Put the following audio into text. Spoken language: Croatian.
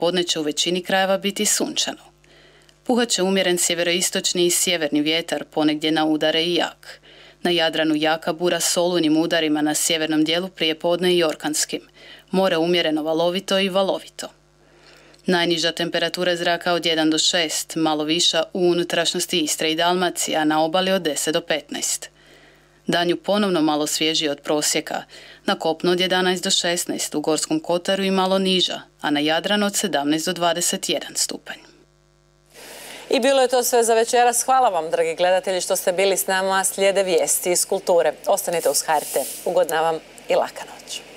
Podne će u većini krajeva biti sunčano. Puhat će umjeren sjeveroistočni i sjeverni vjetar, ponegdje na udare i jak. Na Jadranu jaka bura s olujnim udarima na sjevernom dijelu prijepodne i orkanskim. More umjereno valovito i valovito. Najniža temperatura zraka od 1 do 6, malo viša u unutrašnjosti Istre i Dalmacije, a na obali od 10 do 15. Danju ponovno malo svježiji od prosjeka, na kopnu od 11 do 16, u Gorskom kotaru i malo niža, a na Jadranu od 17 do 21 stupanj. I bilo je to sve za večeras. Hvala vam, dragi gledatelji, što ste bili s nama. Slijede vijesti iz kulture. Ostanite uz HRT. Ugodna vam i laka noć.